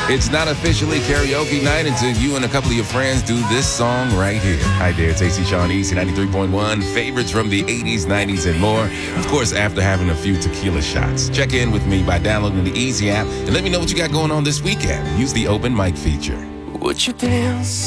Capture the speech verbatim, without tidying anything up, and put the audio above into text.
It's not officially karaoke night until you and a couple of your friends do this song right here. Hi there, it's A C Sean Easy, ninety-three point one. Favorites from the eighties, nineties, and more. Of course, after having a few tequila shots. Check in with me by downloading the Easy app and let me know what you got going on this weekend. Use the open mic feature. Would you dance